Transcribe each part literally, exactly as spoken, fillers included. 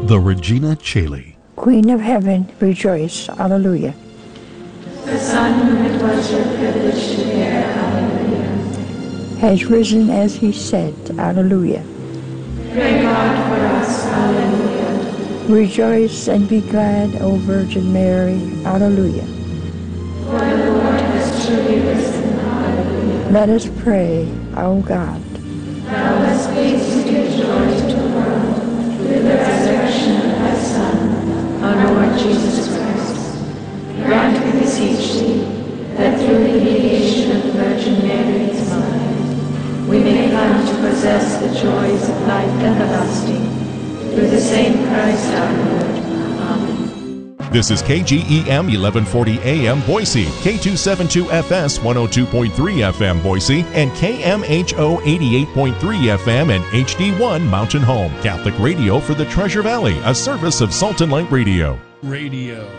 the Regina Caeli. Queen of Heaven, rejoice. Alleluia. The Son whom it was your privilege to bear, Alleluia, has risen as he said. Alleluia. Pray God for us, Alleluia. Rejoice and be glad, O Virgin Mary. Alleluia. For the Lord has truly risen, Alleluia. Let us pray, O God. Thou hast gazed to give joy to the world through the resurrection of thy Son, our Lord Jesus Christ. Grant, we beseech thee, that through the mediation of the Virgin Mary, his mother, we may come to possess the joys of life everlasting, through the same Christ our Lord. Amen. This is K G E M eleven forty A M Boise, K two seventy-two F S one oh two point three F M Boise, and K M H O eighty-eight point three F M and H D one Mountain Home. Catholic radio for the Treasure Valley, a service of Salt and Light Radio. Radio.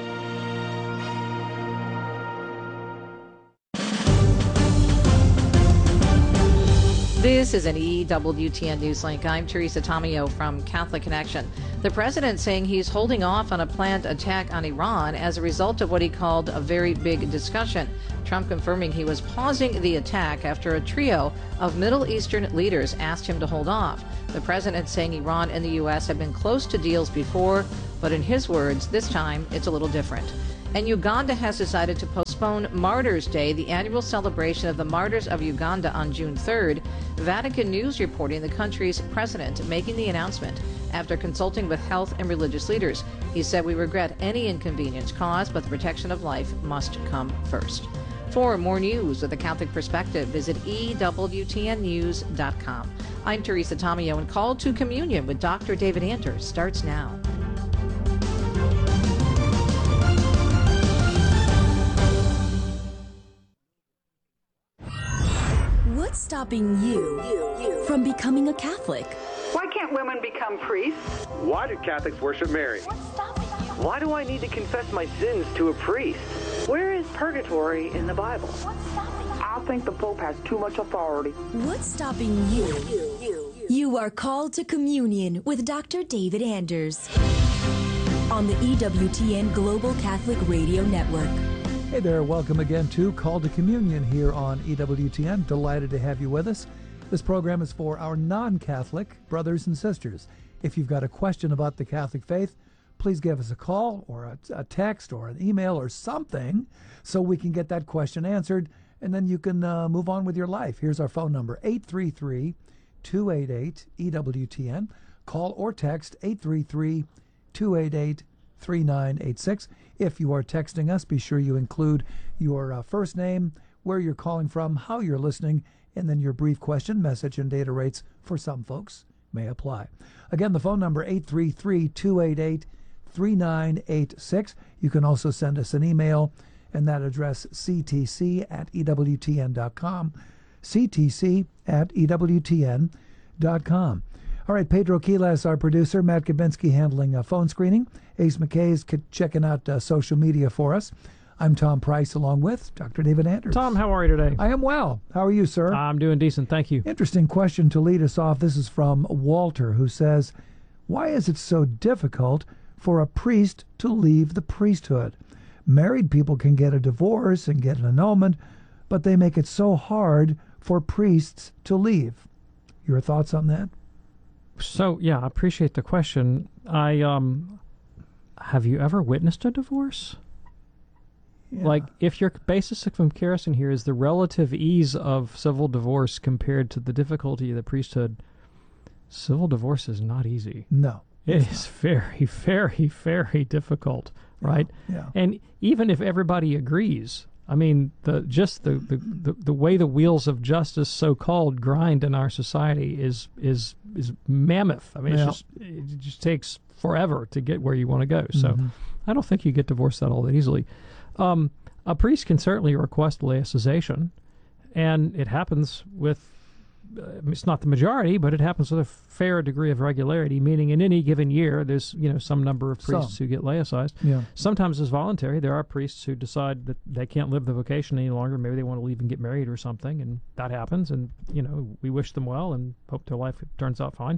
This is an E W T N Newslink. I'm Teresa Tomeo from Catholic Connection. The president saying he's holding off on a planned attack on Iran as a result of what he called a very big discussion. Trump confirming he was pausing the attack after a trio of Middle Eastern leaders asked him to hold off. The president saying Iran and the U S have been close to deals before, but in his words, this time it's a little different. And Uganda has decided to postpone Martyrs' Day, the annual celebration of the martyrs of Uganda, on June third. Vatican News reporting the country's president making the announcement after consulting with health and religious leaders. He said, "We regret any inconvenience caused, but the protection of life must come first." For more news with a Catholic perspective, visit E W T N news dot com. I'm Teresa Tomeo, and Call to Communion with Doctor David Anders starts now. What's stopping you, you, you from becoming a Catholic? Why can't women become priests? Why do Catholics worship Mary? What's stopping you? Why do I need to confess my sins to a priest? Where is purgatory in the Bible? What's stopping you? I think the Pope has too much authority. What's stopping you? You, you, you are called to communion with Doctor David Anders on the E W T N Global Catholic Radio Network. Hey there, welcome again to Call to Communion here on E W T N. Delighted to have you with us. This program is for our non-Catholic brothers and sisters. If you've got a question about the Catholic faith, please give us a call or a, a text or an email or something so we can get that question answered, and then you can uh, move on with your life. Here's our phone number, eight three three, two eight eight, E W T N. Call or text eight three three, two eight eight, three nine eight six. If you are texting us, be sure you include your uh, first name, where you're calling from, how you're listening, and then your brief question, message, and data rates for some folks may apply. Again, the phone number, eight three three, two eight eight, three nine eight six. You can also send us an email, and that address, c t c at e w t n dot com, c t c at e w t n dot com. All right, Pedro Quiles, our producer, Matt Kabinski handling uh, phone screening. Ace McKay's checking out uh, social media for us. I'm Tom Price, along with Doctor David Anders. Tom, how are you today? I am well. How are you, sir? I'm doing decent, thank you. Interesting question to lead us off. This is from Walter, who says, why is it so difficult for a priest to leave the priesthood? Married people can get a divorce and get an annulment, but they make it so hard for priests to leave. Your thoughts on that? So, yeah, I appreciate the question. I, um, have you ever witnessed a divorce? Yeah. Like, if your basis of comparison here is the relative ease of civil divorce compared to the difficulty of the priesthood, civil divorce is not easy. No. It is not. very, very, very difficult, right? Yeah. Yeah. And even if everybody agrees, I mean, the just the, the, the, the way the wheels of justice, so-called, grind in our society is is is mammoth. I mean, yeah. it's just, it just takes forever to get where you want to go. So Mm-hmm. I don't think you get divorced that all that easily. Um, a priest can certainly request laicization, and it happens with, uh, it's not the majority, but it happens with a fair degree of regularity, meaning in any given year there's, you know, some number of priests Some. who get laicized. Yeah. Sometimes it's voluntary. There are priests who decide that they can't live the vocation any longer. Maybe they want to leave and get married or something, and that happens, and, you know, we wish them well and hope their life turns out fine.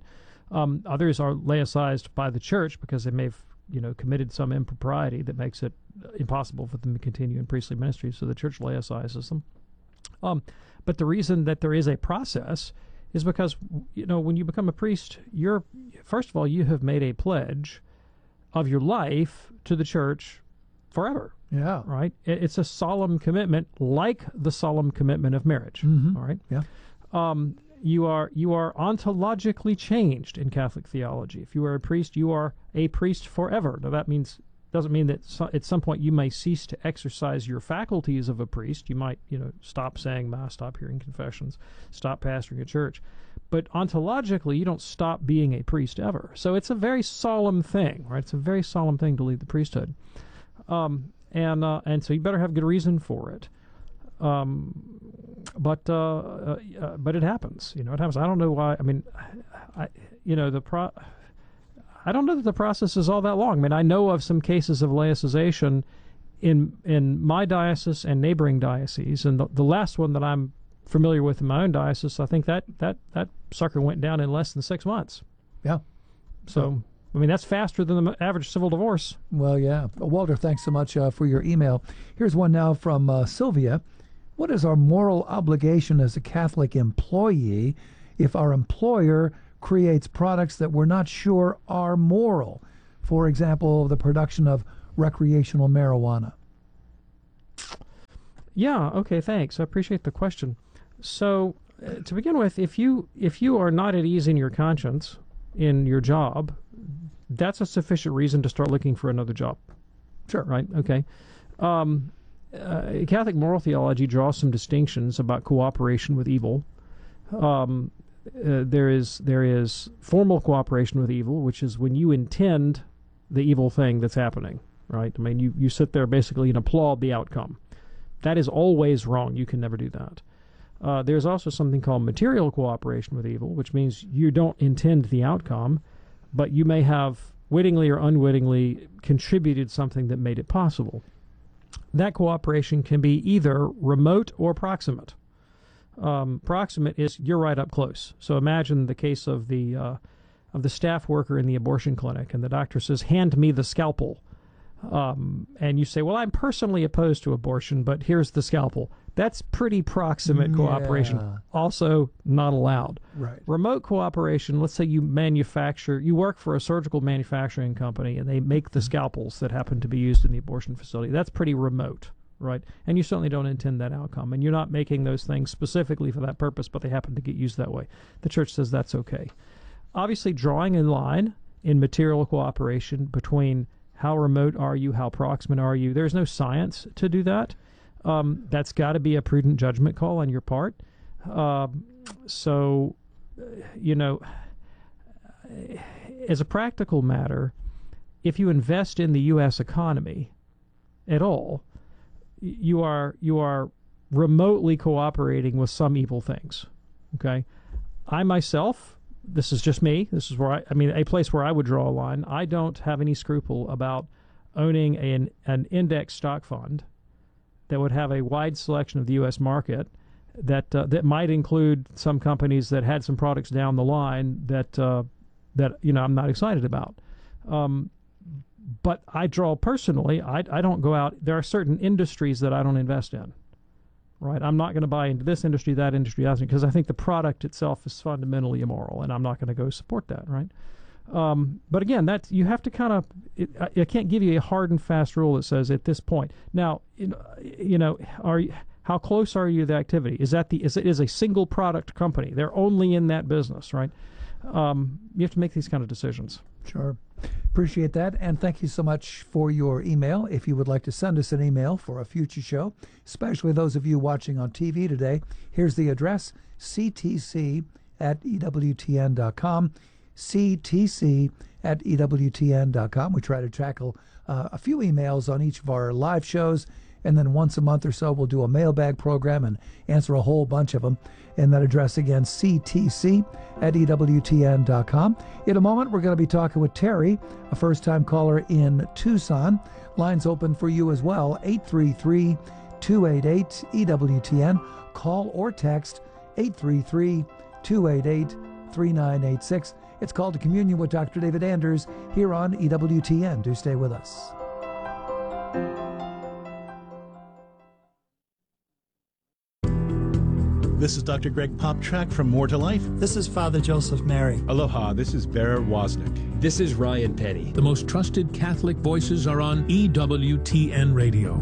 Um, others are laicized by the church because they may have, you know, committed some impropriety that makes it impossible for them to continue in priestly ministry, so the church laicizes them. Um, but the reason that there is a process is because, you know, when you become a priest, you're, first of all, you have made a pledge of your life to the church forever. Yeah. Right? It's a solemn commitment, like the solemn commitment of marriage. Mm-hmm. All right? Yeah. Um, you are you are ontologically changed in Catholic theology. If you are a priest, you are a priest forever. Now, that means doesn't mean that so, at some point you may cease to exercise your faculties of a priest. You might, you know, stop saying Mass, stop hearing confessions, stop pastoring a church. But ontologically, you don't stop being a priest ever. So it's a very solemn thing, right? It's a very solemn thing to lead the priesthood. Um, and uh, and so you better have good reason for it. Um, but uh, uh, uh, but it happens, you know. It happens. I don't know why. I mean, I you know the pro. I don't know that the process is all that long. I mean, I know of some cases of laicization in in my diocese and neighboring dioceses, and the, the last one that I'm familiar with in my own diocese, I think that that that sucker went down in less than six months. Yeah. So. I mean, that's faster than the average civil divorce. Well, yeah. Walter, thanks so much uh, for your email. Here's one now from uh, Sylvia. What is our moral obligation as a Catholic employee if our employer creates products that we're not sure are moral? For example, the production of recreational marijuana. Yeah, okay, thanks. I appreciate the question. So, uh, to begin with, if you if you are not at ease in your conscience in your job, that's a sufficient reason to start looking for another job. Sure. Right? Okay. Um, uh, Catholic moral theology draws some distinctions about cooperation with evil. Um, uh, there is there is formal cooperation with evil, which is when you intend the evil thing that's happening. Right? I mean, you, you sit there basically and applaud the outcome. That is always wrong. You can never do that. Uh, there's also something called material cooperation with evil, which means you don't intend the outcome, but you may have wittingly or unwittingly contributed something that made it possible. That cooperation can be either remote or proximate. Um, proximate is you're right up close. So imagine the case of the uh, of the staff worker in the abortion clinic, and the doctor says, "Hand me the scalpel." Um, and you say, "Well, I'm personally opposed to abortion, but here's the scalpel." That's pretty proximate cooperation. Yeah. Also not allowed. Right. Remote cooperation, let's say you manufacture, you work for a surgical manufacturing company and they make the scalpels that happen to be used in the abortion facility. That's pretty remote, right? And you certainly don't intend that outcome. And you're not making those things specifically for that purpose, but they happen to get used that way. The church says that's okay. Obviously, drawing a line in material cooperation between how remote are you, how proximate are you, there's no science to do that. Um, that's got to be a prudent judgment call on your part. Uh, so, you know, as a practical matter, if you invest in the U S economy at all, you are you are remotely cooperating with some evil things. Okay, I myself, this is just me. This is where I, I mean, a place where I would draw a line. I don't have any scruple about owning an an index stock fund that would have a wide selection of the U S market that uh, that might include some companies that had some products down the line that uh, that you know I'm not excited about. Um, but I draw personally. I I don't go out. There are certain industries that I don't invest in. Right, I'm not going to buy into this industry, that industry, that because I think the product itself is fundamentally immoral, and I'm not going to go support that. Right. Um, but again, that you have to kind of, I, I can't give you a hard and fast rule that says at this point. Now, you know, you know are you, how close are you to the activity? Is that the is it is a single product company? They're only in that business, right? Um, you have to make these kind of decisions. Sure. Appreciate that. And thank you so much for your email. If you would like to send us an email for a future show, especially those of you watching on T V today, here's the address, c t c at e w t n dot com. c t c at e w t n dot com. We try to tackle uh, a few emails on each of our live shows, and then once a month or so we'll do a mailbag program and answer a whole bunch of them. And that address again, c t c at e w t n dot com. In a moment, we're going to be talking with Terry, a first-time caller in Tucson. Lines open for you as well, eight three three, two eight eight, E W T N. Call or text eight three three, two eight eight, three nine eight six. It's Called to Communion with Doctor David Anders here on E W T N. Do stay with us. This is Doctor Greg Poptrack from More to Life. This is Father Joseph Mary. Aloha, this is Bear Wozniak. This is Ryan Petty. The most trusted Catholic voices are on E W T N Radio.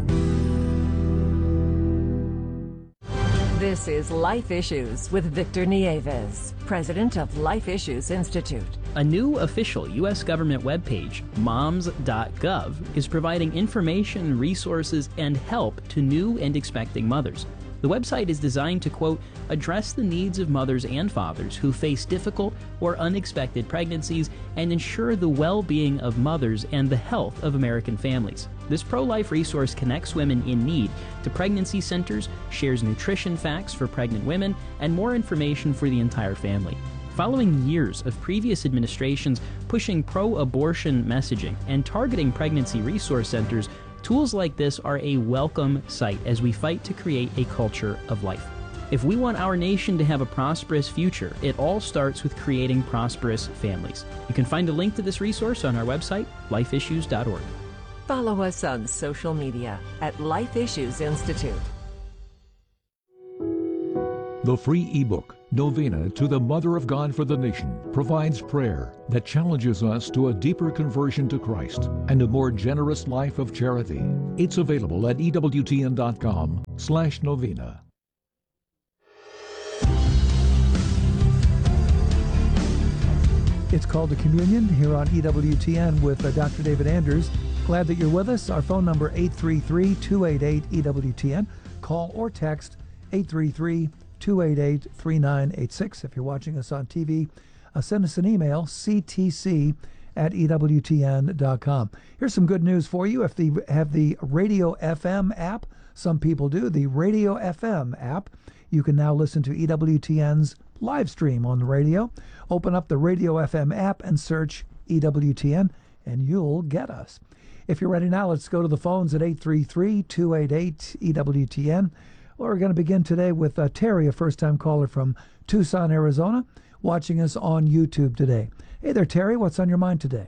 This is Life Issues with Victor Nieves, president of Life Issues Institute. A new official U S government webpage, moms dot gov, is providing information, resources, and help to new and expecting mothers. The website is designed to, quote, address the needs of mothers and fathers who face difficult or unexpected pregnancies and ensure the well-being of mothers and the health of American families. This pro-life resource connects women in need to pregnancy centers, shares nutrition facts for pregnant women, and more information for the entire family. Following years of previous administrations pushing pro-abortion messaging and targeting pregnancy resource centers, tools like this are a welcome sight as we fight to create a culture of life. If we want our nation to have a prosperous future, it all starts with creating prosperous families. You can find a link to this resource on our website, life issues dot org. Follow us on social media at Life Issues Institute. The free ebook, Novena to the Mother of God for the Nation, provides prayer that challenges us to a deeper conversion to Christ and a more generous life of charity. It's available at E W T N dot com slash novena. It's Called to Communion here on E W T N with uh, Doctor David Anders. Glad that you're with us. Our phone number, eight three three, two eight eight, E W T N. Call or text eight three three, two eight eight, three nine eight six. If you're watching us on T V, uh, send us an email, c t c at E W T N dot com. Here's some good news for you. If you have the Radio F M app, some people do, the Radio F M app, you can now listen to E W T N's live stream on the radio. Open up the Radio F M app and search E W T N, and you'll get us. If you're ready now, let's go to the phones at eight three three, two eight eight, E W T N. Well, we're going to begin today with uh, Terry, a first-time caller from Tucson, Arizona, watching us on YouTube today. Hey there, Terry. What's on your mind today?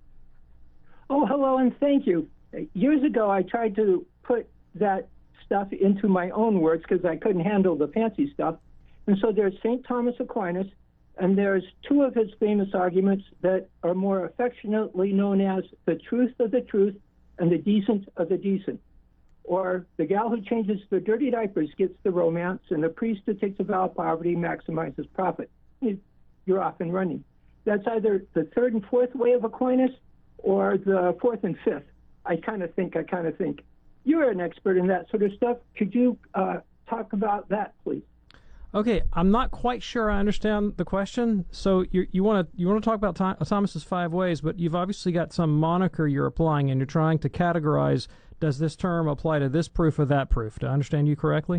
Oh, hello, and thank you. Years ago, I tried to put that stuff into my own words because I couldn't handle the fancy stuff. And so there's Saint Thomas Aquinas, and there's two of his famous arguments that are more affectionately known as the truth of the truth and the decent of the decent. Or the gal who changes the dirty diapers gets the romance, and the priest who takes a vow of poverty maximizes profit. You're off and running. That's either the third and fourth way of Aquinas or the fourth and fifth. I kind of think, I kind of think. You're an expert in that sort of stuff. Could you uh, talk about that, please? Okay, I'm not quite sure I understand the question. So you you want to you want to talk about Th- Thomas's five ways, but you've obviously got some moniker you're applying, and you're trying to categorize. Does this term apply to this proof or that proof? Do I understand you correctly?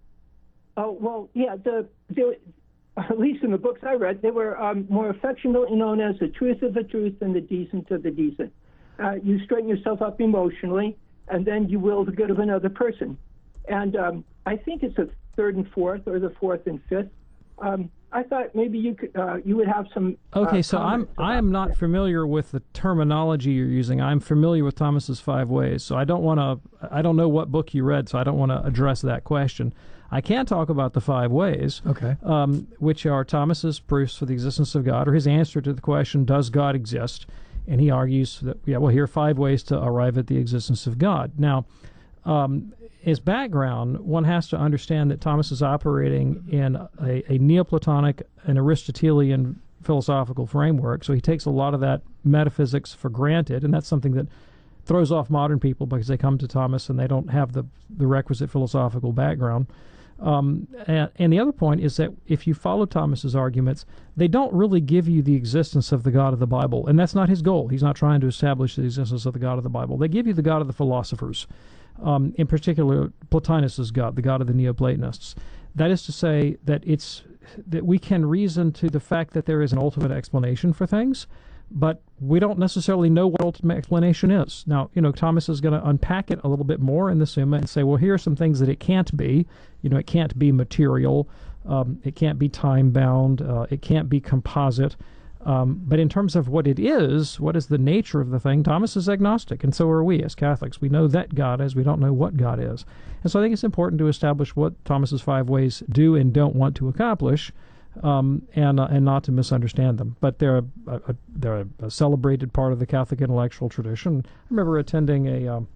Oh well, yeah. The, the at least in the books I read, they were um, more affectionately known as the truth of the truth and the decent of the decent. Uh, you straighten yourself up emotionally, and then you will the good of another person. And um, I think it's the third and fourth, or the fourth and fifth. Um, I thought maybe you could, uh, you would have some. Okay, uh, so I'm I am not that. familiar with the terminology you're using. I'm familiar with Thomas's five ways, so I don't want to. I don't know what book you read, so I don't want to address that question. I can talk about the five ways, okay, um, which are Thomas's proofs for the existence of God, or his answer to the question, does God exist? And he argues that, yeah, well, here are five ways to arrive at the existence of God. Now, um, as background, one has to understand that Thomas is operating in a, a Neoplatonic and Aristotelian philosophical framework, so he takes a lot of that metaphysics for granted, and that's something that throws off modern people because they come to Thomas and they don't have the, the requisite philosophical background. Um, and, and the other point is that if you follow Thomas's arguments, they don't really give you the existence of the God of the Bible, and that's not his goal. He's not trying to establish the existence of the God of the Bible. They give you the God of the philosophers, um, in particular Plotinus's God, the God of the Neoplatonists. That is to say that it's that we can reason to the fact that there is an ultimate explanation for things, but we don't necessarily know what ultimate explanation is. Now, you know, Thomas is going to unpack it a little bit more in the Summa and say, well, here are some things that it can't be. You know, it can't be material. Um, it can't be time-bound. Uh, it can't be composite. Um, but in terms of what it is, what is the nature of the thing, Thomas is agnostic, and so are we as Catholics. We know that God is, we don't know what God is. And so I think it's important to establish what Thomas's five ways do and don't want to accomplish, um, and uh, and not to misunderstand them. But they're a, a, they're a, a celebrated part of the Catholic intellectual tradition. I remember attending a um,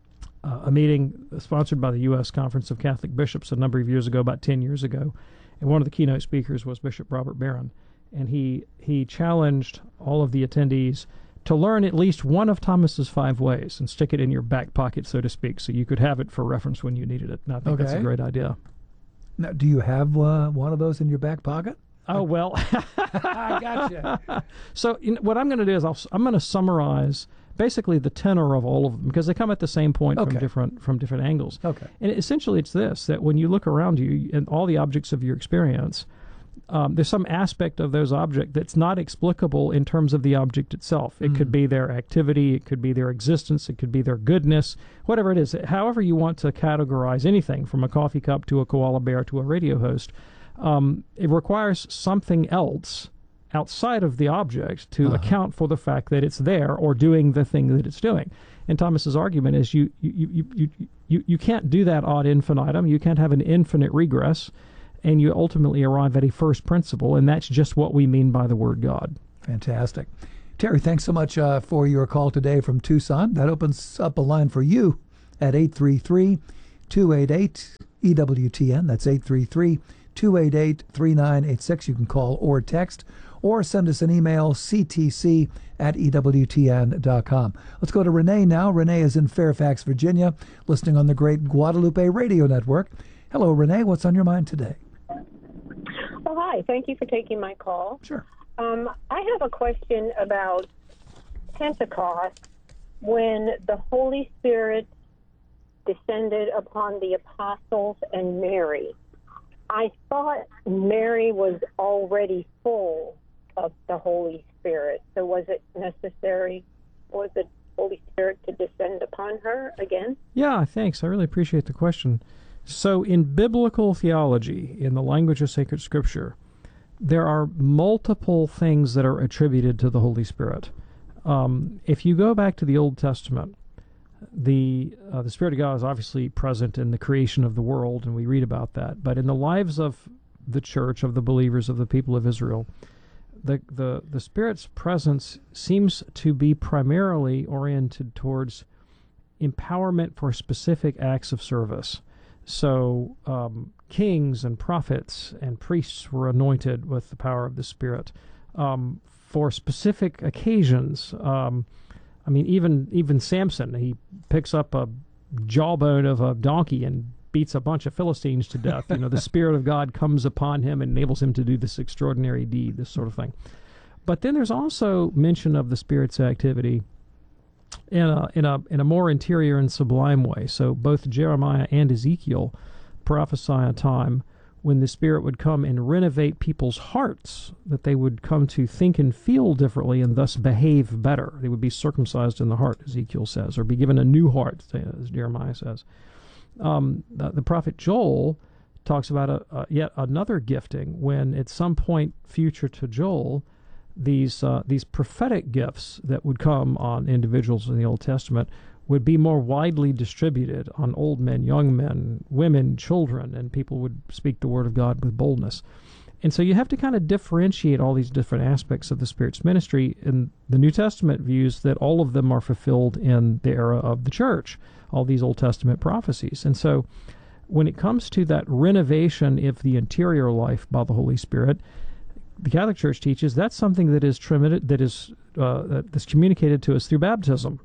a meeting sponsored by the U S Conference of Catholic Bishops a number of years ago, about ten years ago, and one of the keynote speakers was Bishop Robert Barron. And he he challenged all of the attendees to learn at least one of Thomas's five ways and stick it in your back pocket, so to speak, so you could have it for reference when you needed it. And I think okay. that's a great idea. Now, do you have uh, one of those in your back pocket? Oh, well. I gotcha. So you know, what I'm going to do is I'll, I'm going to summarize basically the tenor of all of them, because they come at the same point okay. from different from different angles. Okay. And essentially it's this, that when you look around you and all the objects of your experience, Um, there's some aspect of those objects that's not explicable in terms of the object itself. It Mm. could be their activity, it could be their existence, it could be their goodness, whatever it is. However you want to categorize anything, from a coffee cup to a koala bear to a radio host, um, it requires something else outside of the object to Uh-huh. account for the fact that it's there or doing the thing that it's doing. And Thomas's argument is you you, you, you, you, you can't do that ad infinitum. You can't have an infinite regress. And you ultimately arrive at a first principle, and that's just what we mean by the word God. Fantastic. Terry, thanks so much uh, for your call today from Tucson. That opens up a line for you at eight three three, two eight eight, E W T N. That's eight three three, two eight eight, three nine eight six. You can call or text, or send us an email, c t c at e w t n dot com. Let's go to Renee now. Renee is in Fairfax, Virginia, listening on the great Guadalupe Radio Network. Hello, Renee. What's on your mind today? Well, hi. Thank you for taking my call. Sure. Um, I have a question about Pentecost, when the Holy Spirit descended upon the apostles and Mary. I thought Mary was already full of the Holy Spirit. So was it necessary for the Holy Spirit to descend upon her again? Yeah, thanks. I really appreciate the question. So in biblical theology, in the language of sacred scripture, there are multiple things that are attributed to the Holy Spirit. Um, if you go back to the Old Testament, the uh, the Spirit of God is obviously present in the creation of the world, and we read about that. But in the lives of the church, of the believers, of the people of Israel, the the, the Spirit's presence seems to be primarily oriented towards empowerment for specific acts of service. So um, kings and prophets and priests were anointed with the power of the Spirit um, for specific occasions. Um, I mean, even even Samson, he picks up a jawbone of a donkey and beats a bunch of Philistines to death. You know, the Spirit of God comes upon him and enables him to do this extraordinary deed, this sort of thing. But then there's also mention of the Spirit's activity in a in a in a more interior and sublime way. So both Jeremiah and Ezekiel prophesy a time when the Spirit would come and renovate people's hearts, that they would come to think and feel differently and thus behave better. They would be circumcised in the heart, Ezekiel says, or be given a new heart, as Jeremiah says. Um, the, the prophet Joel talks about a, a, yet another gifting, when at some point future to Joel, these uh, these prophetic gifts that would come on individuals in the Old Testament would be more widely distributed on old men, young men, women, children, and people would speak the word of God with boldness. And so you have to kind of differentiate all these different aspects of the Spirit's ministry. And the New Testament views that all of them are fulfilled in the era of the church, all these Old Testament prophecies. And so when it comes to that renovation of the interior life by the Holy Spirit, the Catholic Church teaches that's something that is trimited, that is uh, that's communicated to us through baptism.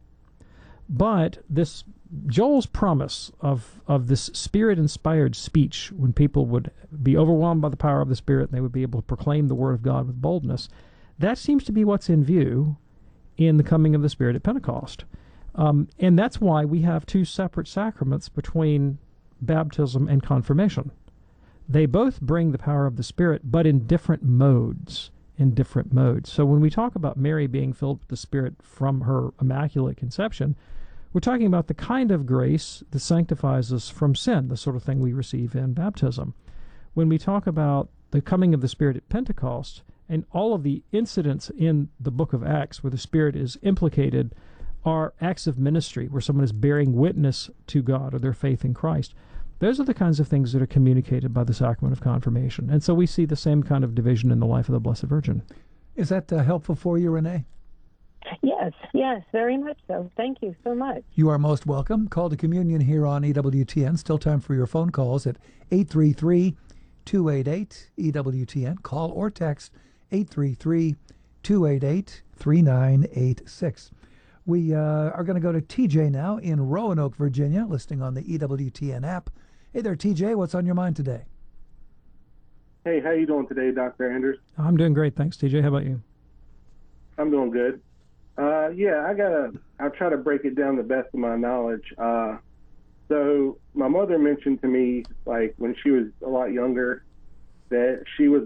But this Joel's promise of of this Spirit-inspired speech, when people would be overwhelmed by the power of the Spirit and they would be able to proclaim the Word of God with boldness, that seems to be what's in view in the coming of the Spirit at Pentecost. Um, and that's why we have two separate sacraments between baptism and confirmation. They both bring the power of the Spirit, but in different modes, in different modes. So when we talk about Mary being filled with the Spirit from her Immaculate Conception, we're talking about the kind of grace that sanctifies us from sin, the sort of thing we receive in baptism. When we talk about the coming of the Spirit at Pentecost, And all of the incidents in the book of Acts where the Spirit is implicated are acts of ministry, where someone is bearing witness to God or their faith in Christ. Those are the kinds of things that are communicated by the sacrament of confirmation. And so we see the same kind of division in the life of the Blessed Virgin. Is that uh, helpful for you, Renee? Yes, yes, very much so. Thank you so much. You are most welcome. Call to Communion here on E W T N. Still time for your phone calls at eight three three, two eight eight, E W T N. Call or text eight three three, two eight eight, three nine eight six. We uh, are going to go to T J now in Roanoke, Virginia, listening on the E W T N app. Hey there, T J. What's on your mind today? Hey, how you doing today, Doctor Anders? I'm doing great, thanks, T J. How about you? I'm doing good. Uh, yeah, I gotta. I'll try to break it down the best of my knowledge. Uh, so my mother mentioned to me, like when she was a lot younger, that she was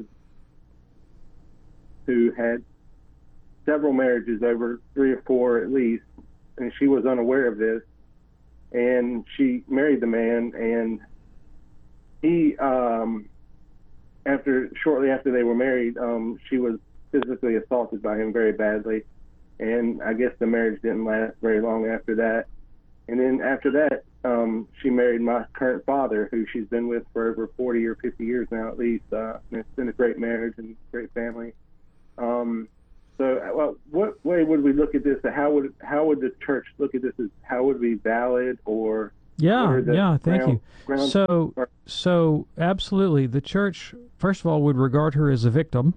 who had several marriages, over three or four at least, and she was unaware of this. And she married the man, and he, um, after shortly after they were married, um, she was physically assaulted by him very badly. And I guess the marriage didn't last very long after that. And then after that, um, she married my current father, who she's been with for over forty or fifty years now at least. Uh, and it's been a great marriage and great family. Um, so, well, what way would we look at this? How would how would the church look at this? As how would it be valid or? Yeah, yeah, thank ground, you. Ground so, or, so absolutely, the church, first of all, would regard her as a victim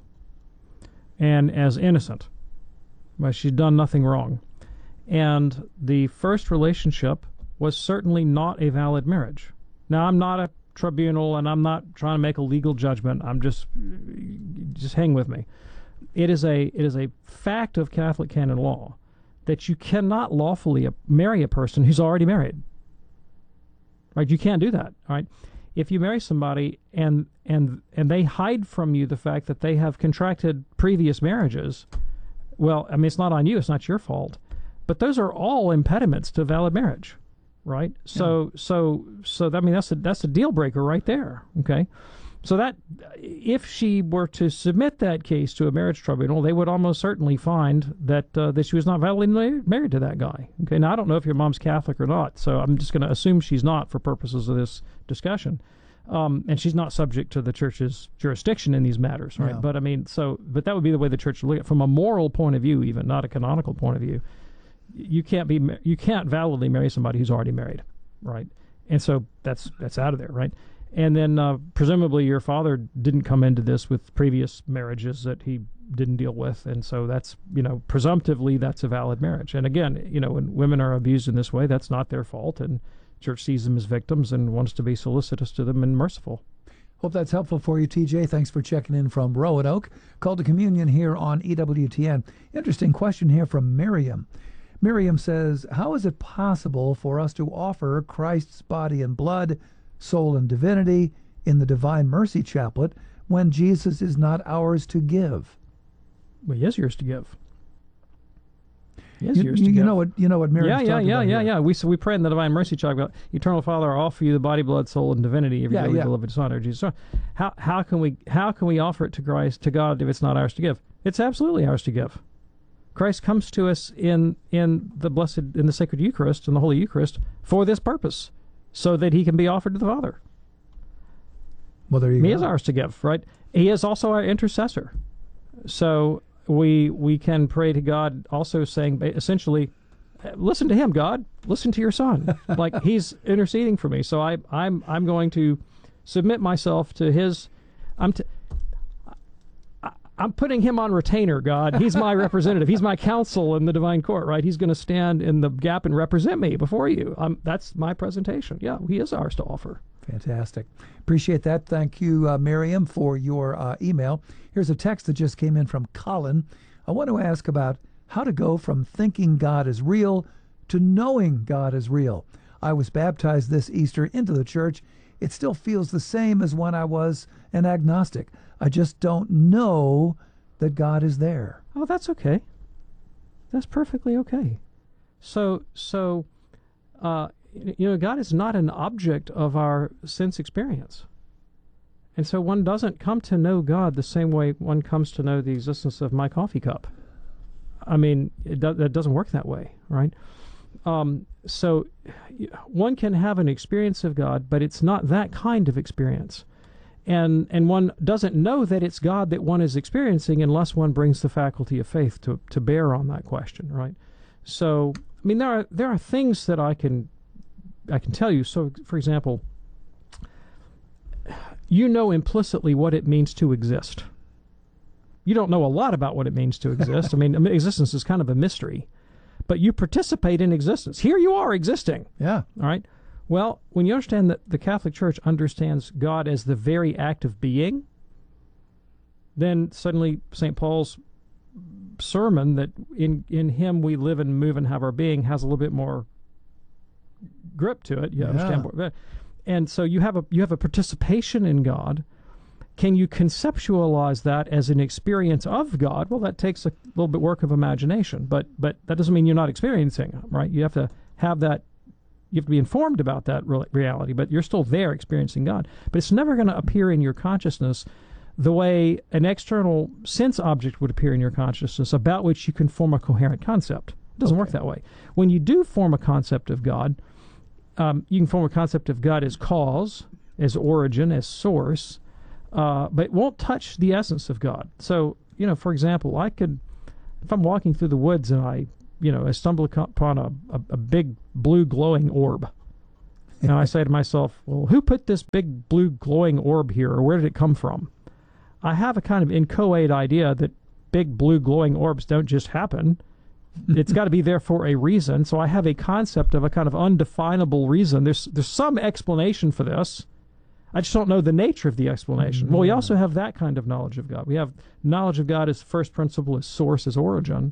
and as innocent. But she'd done nothing wrong. And the first relationship was certainly not a valid marriage. Now, I'm not a tribunal, and I'm not trying to make a legal judgment. I'm just, just hang with me. It is a, it is a fact of Catholic canon law that you cannot lawfully marry a person who's already married. Right? You can't do that. All right? If you marry somebody and and and they hide from you the fact that they have contracted previous marriages, well, I mean, it's not on you. It's not your fault. But those are all impediments to valid marriage, right? So, yeah. so, so I mean, that's a that's a deal breaker right there. Okay, so that if she were to submit that case to a marriage tribunal, they would almost certainly find that uh, that she was not validly married to that guy. Okay, now I don't know if your mom's Catholic or not, so I'm just going to assume she's not for purposes of this discussion. Um, and she's not subject to the church's jurisdiction in these matters, right? No. But I mean, so, but that would be the way the church would look at it from a moral point of view, even not a canonical point of view. You can't be, you can't validly marry somebody who's already married, right? And so that's that's out of there, right? And then uh, presumably your father didn't come into this with previous marriages that he didn't deal with, and so that's, you know, presumptively that's a valid marriage. And again, you know, when women are abused in this way, that's not their fault, and church sees them as victims and wants to be solicitous to them and merciful. Hope that's helpful for you, T J. Thanks for checking in from Roanoke. Call to Communion here on E W T N. Interesting question here from Miriam. Miriam says, how is it possible for us to offer Christ's body and blood, soul and divinity in the Divine Mercy Chaplet when Jesus is not ours to give? Well, he is yours to give. Yes, you, yours you, to you give. know what you know what Miriam's yeah, yeah, talking yeah, about yeah, here. yeah. We so we pray in the Divine Mercy Chaplet, Eternal Father, I offer you the body, blood, soul, and divinity of your Yeah, dearly yeah. beloved Son, our Jesus. How how can we how can we offer it to Christ, to God, if it's not ours to give? It's absolutely ours to give. Christ comes to us in in the blessed in the sacred Eucharist, in the Holy Eucharist, for this purpose, so that he can be offered to the Father. Well, there you he go. is ours to give, right? He is also our intercessor. So we we can pray to God, also saying essentially, listen to him, God. Listen to your Son. Like, he's interceding for me. So I I'm I'm going to submit myself to his. I'm. T- I'm putting him on retainer, God. He's my representative. He's my counsel in the divine court, right? He's going to stand in the gap and represent me before you. Um, that's my presentation. Yeah, he is ours to offer. Fantastic. Appreciate that. Thank you, uh, Miriam, for your uh, email. Here's a text that just came in from Colin. I want to ask about how to go from thinking God is real to knowing God is real. I was baptized this Easter into the church. It still feels the same as when I was an agnostic. I just don't know that God is there. Oh, that's okay. That's perfectly okay. So, so, uh, you know, God is not an object of our sense experience. And so one doesn't come to know God the same way one comes to know the existence of my coffee cup. I mean, it, do, it doesn't work that way, right? Um, so one can have an experience of God, but it's not that kind of experience. And and one doesn't know that it's God that one is experiencing unless one brings the faculty of faith to, to bear on that question, right? So, I mean, there are there are things that I can I can tell you. So, for example, you know implicitly what it means to exist. You don't know a lot about what it means to exist. I mean, existence is kind of a mystery, but you participate in existence. Here you are existing. Yeah. All right. Well, when you understand that the Catholic Church understands God as the very act of being, then suddenly Saint Paul's sermon that in in him we live and move and have our being has a little bit more grip to it. You Yeah. understand what, and so you have a you have a participation in God. Can you conceptualize that as an experience of God? Well, that takes a little bit work of imagination, but but that doesn't mean you're not experiencing it, right? You have to have that. You have to be informed about that re- reality, but you're still there experiencing God. But it's never going to appear in your consciousness the way an external sense object would appear in your consciousness about which you can form a coherent concept. It doesn't okay. work that way. When you do form a concept of God, um, you can form a concept of God as cause, as origin, as source, uh, but it won't touch the essence of God. So, you know, for example, I could, if I'm walking through the woods and I you know, I stumble upon a, a, a big blue glowing orb. And I say to myself, well, who put this big blue glowing orb here, or where did it come from? I have a kind of inchoate idea that big blue glowing orbs don't just happen. It's got to be there for a reason. So I have a concept of a kind of undefinable reason. There's there's some explanation for this. I just don't know the nature of the explanation. Mm-hmm. Well, we also have that kind of knowledge of God. We have knowledge of God as first principle, as source, as origin.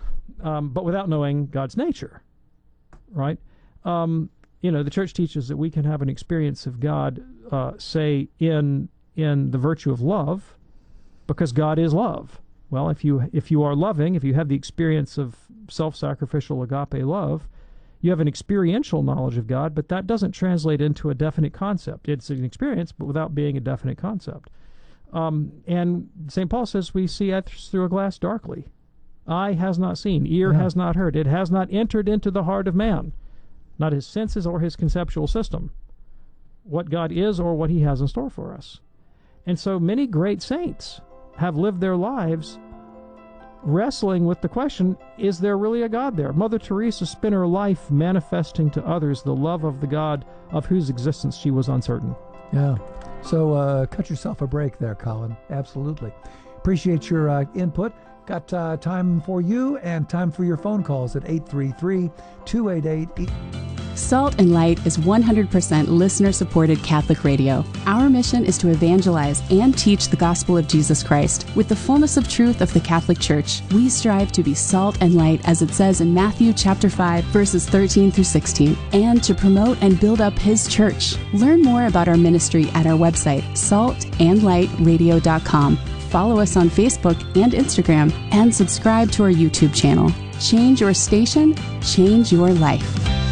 Um, but without knowing God's nature, right? Um, you know, the Church teaches that we can have an experience of God, uh, say, in in the virtue of love, because God is love. Well, if you if you are loving, if you have the experience of self-sacrificial agape love, you have an experiential knowledge of God, but that doesn't translate into a definite concept. It's an experience, but without being a definite concept. Um, and Saint Paul says we see through a glass darkly. Eye has not seen, ear yeah. has not heard. It has not entered into the heart of man, not his senses or his conceptual system, what God is or what he has in store for us. And so many great saints have lived their lives wrestling with the question, is there really a God there? Mother Teresa spent her life manifesting to others the love of the God of whose existence she was uncertain. Yeah. So uh, cut yourself a break there, Colin. Absolutely. Appreciate your uh, input. Got uh, time for you and time for your phone calls at eight three three, two eight eight... Salt and Light is one hundred percent listener-supported Catholic radio. Our mission is to evangelize and teach the gospel of Jesus Christ. With the fullness of truth of the Catholic Church, we strive to be salt and light, as it says in Matthew chapter five, verses thirteen through sixteen, and to promote and build up His church. Learn more about our ministry at our website, salt and light radio dot com. Follow us on Facebook and Instagram, and subscribe to our YouTube channel. Change your station, change your life.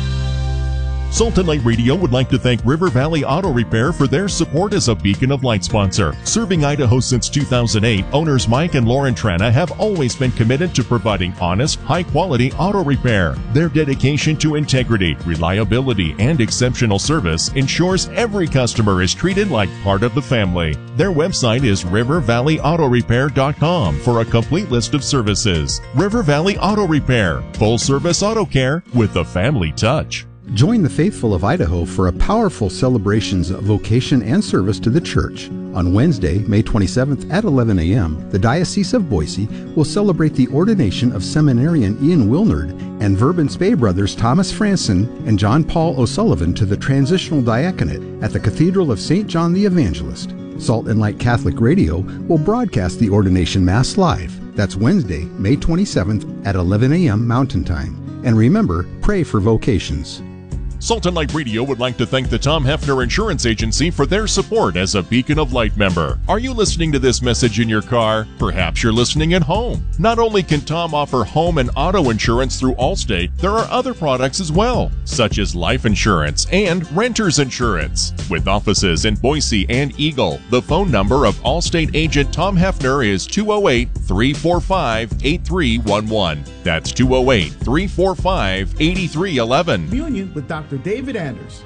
Salt and Light Radio would like to thank River Valley Auto Repair for their support as a Beacon of Light sponsor. Serving Idaho since two thousand eight, owners Mike and Lauren Trana have always been committed to providing honest, high-quality auto repair. Their dedication to integrity, reliability, and exceptional service ensures every customer is treated like part of the family. Their website is river valley auto repair dot com for a complete list of services. River Valley Auto Repair, full-service auto care with a family touch. Join the faithful of Idaho for a powerful celebrations of vocation and service to the Church. On Wednesday, May twenty-seventh at eleven a.m., the Diocese of Boise will celebrate the ordination of seminarian Ian Wilnard and Verb Spey brothers Thomas Franson and John Paul O'Sullivan to the transitional diaconate at the Cathedral of Saint John the Evangelist. Salt and Light Catholic Radio will broadcast the ordination Mass live. That's Wednesday, May twenty-seventh at eleven a.m. Mountain Time. And remember, pray for vocations. Salt and Light Radio would like to thank the Tom Hefner Insurance Agency for their support as a Beacon of Light member. Are you listening to this message in your car? Perhaps you're listening at home. Not only can Tom offer home and auto insurance through Allstate, there are other products as well, such as life insurance and renter's insurance. With offices in Boise and Eagle, the phone number of Allstate agent Tom Hefner is two oh eight, three four five, eight three one one. That's two oh eight, three four five, eight three one one. Communion with Doctor David Anders.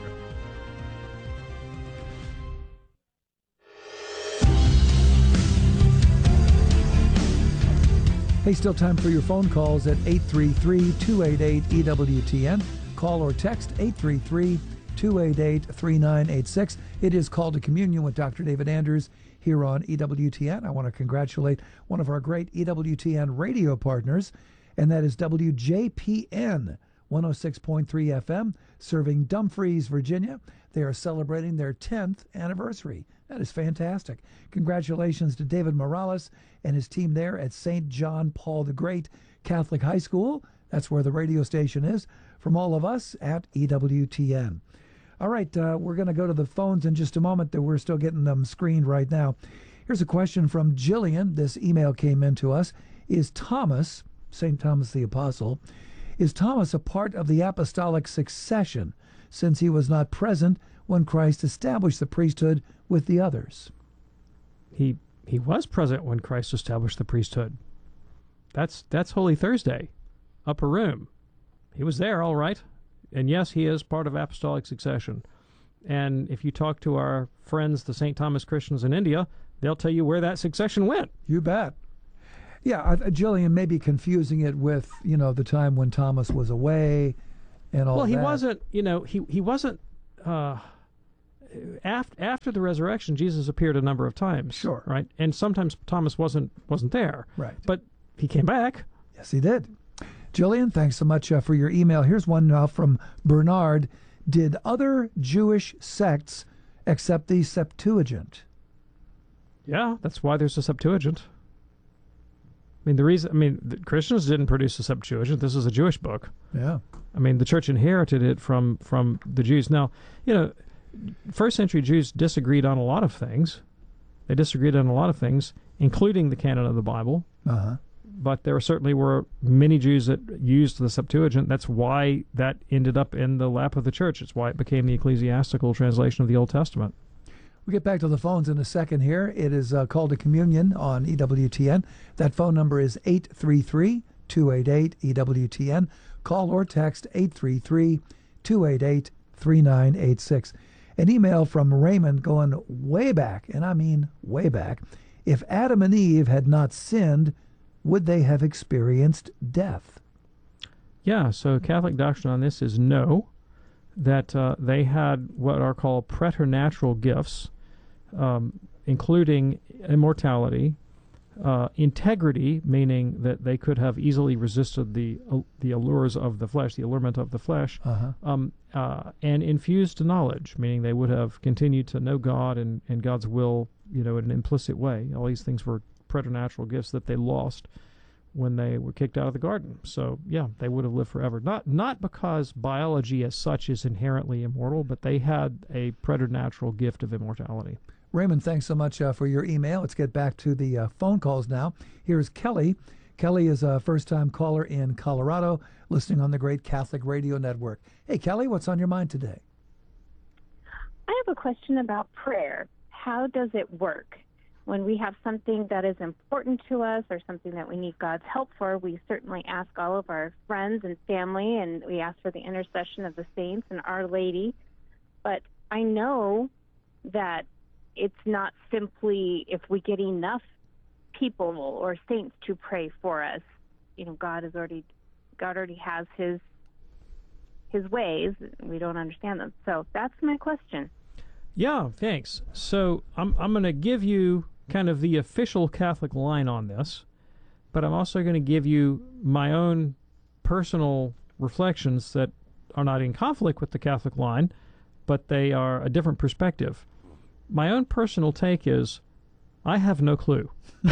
Hey, still time for your phone calls at eight three three, two eight eight, E W T N. Call or text eight three three, two eight eight, three nine eight six. It is Call to Communion with Doctor David Anders here on E W T N. I want to congratulate one of our great E W T N radio partners, and that is W J P N one oh six point three F M, serving Dumfries, Virginia. They are celebrating their tenth anniversary. That is fantastic. Congratulations to David Morales and his team there at Saint John Paul the Great Catholic High School. That's where the radio station is. From all of us at E W T N. All right, uh, we're going to go to the phones in just a moment. That we're still getting them screened right now. Here's a question from Jillian. This email came in to us. Is Thomas, Saint Thomas the Apostle, is Thomas a part of the apostolic succession, since he was not present when Christ established the priesthood with the others? He he was present when Christ established the priesthood. That's that's Holy Thursday, upper room. He was there, all right. And yes, he is part of apostolic succession. And if you talk to our friends, the Saint Thomas Christians in India, they'll tell you where that succession went. You bet. Yeah, uh, Jillian may be confusing it with, you know, the time when Thomas was away and all well, that. Well, he wasn't, you know, he, he wasn't, uh, after, after the resurrection, Jesus appeared a number of times. Sure. Right? And sometimes Thomas wasn't wasn't there. Right. But he came back. Yes, he did. Jillian, thanks so much uh, for your email. Here's one now from Bernard. Did other Jewish sects accept the Septuagint? Yeah, that's why there's a Septuagint. I mean, the reason, I mean, the Christians didn't produce a Septuagint. This is a Jewish book. Yeah. I mean, the church inherited it from, from the Jews. Now, you know, first century Jews disagreed on a lot of things. They disagreed on a lot of things, including the canon of the Bible. Uh-huh. But there certainly were many Jews that used the Septuagint. That's why that ended up in the lap of the church. It's why it became the ecclesiastical translation of the Old Testament. We'll get back to the phones in a second here. It is uh, Call to Communion on E W T N. That phone number is eight three three, two eight eight, E W T N. Call or text eight three three, two eight eight, three nine eight six. An email from Raymond going way back, and I mean way back. If Adam and Eve had not sinned, would they have experienced death? Yeah, so Catholic doctrine on this is no, that uh, they had what are called preternatural gifts, um, including immortality, uh, integrity, meaning that they could have easily resisted the uh, the allures of the flesh, the allurement of the flesh, uh-huh. um, uh, and infused knowledge, meaning they would have continued to know God and, and God's will, you know, in an implicit way. All these things were preternatural gifts that they lost when they were kicked out of the garden. So, yeah, they would have lived forever. Not not because biology as such is inherently immortal, but they had a preternatural gift of immortality. Raymond, thanks so much uh, for your email. Let's get back to the uh, phone calls now. Here's Kelly. Kelly is a first-time caller in Colorado, listening on the Great Catholic Radio Network. Hey, Kelly, what's on your mind today? I have a question about prayer. How does it work? When we have something that is important to us or something that we need God's help for, we certainly ask all of our friends and family, and we ask for the intercession of the saints and Our Lady. But I know that it's not simply if we get enough people or saints to pray for us. You know, God has already, God already has His His ways. We don't understand them. So that's my question. Yeah, thanks. So I'm I'm going to give you kind of the official Catholic line on this, but I'm also going to give you my own personal reflections that are not in conflict with the Catholic line, but they are a different perspective. My own personal take is I have no clue.